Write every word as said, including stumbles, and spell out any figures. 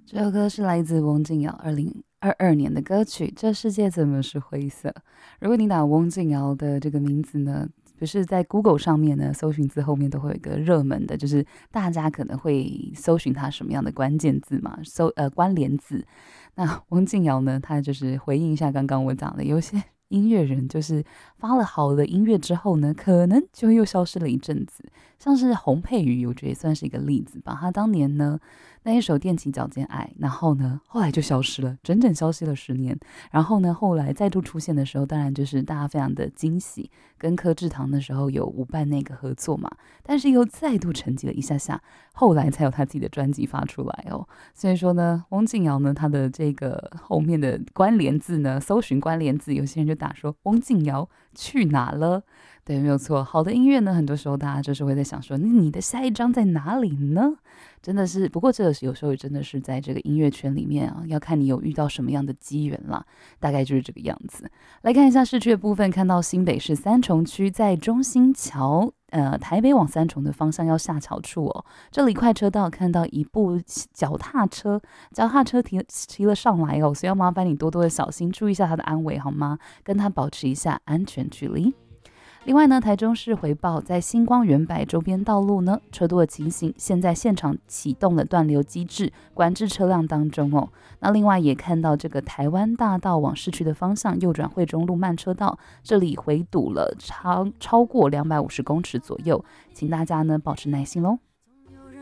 这首歌是来自翁静瑶二零二二年的歌曲《这世界怎么是灰色》。如果你打翁静瑶的这个名字呢，不是在 Google 上面呢，搜寻字后面都会有一个热门的，就是大家可能会搜寻它什么样的关键字嘛，搜呃关联字。那翁静瑶呢，她就是回应一下刚刚我讲的，有些音乐人就是发了好的音乐之后呢，可能就又消失了一阵子。像是洪佩瑜，我觉得也算是一个例子吧。他当年呢那一首《踮起脚尖爱》，然后呢后来就消失了，整整消失了十年。然后呢后来再度出现的时候，当然就是大家非常的惊喜，跟柯志堂的时候有舞伴那个合作嘛，但是又再度沉寂了一下下，后来才有他自己的专辑发出来哦。所以说呢，翁静瑶呢，他的这个后面的关联字呢，搜寻关联字，有些人就打说翁静瑶去哪了？对，没有错。好的音乐呢，很多时候大家就是会在想说，那你的下一张在哪里呢？真的是，不过这个有时候真的是在这个音乐圈里面啊，要看你有遇到什么样的机缘啦，大概就是这个样子。来看一下市区的部分，看到新北市三重区在中心桥。呃，台北往三重的方向要下桥处哦，这里快车道看到一部脚踏车，脚踏车提提了上来哦，所以要麻烦你多多的小心，注意一下他的安危好吗？跟他保持一下安全距离。另外呢，台中市回报在星光远百周边道路呢，车多的情形，现在现场启动了断流机制，管制车辆当中哦。那另外也看到这个台湾大道往市区的方向右转惠中路慢车道，这里回堵了超超过两百五十公尺左右，请大家呢保持耐心喽。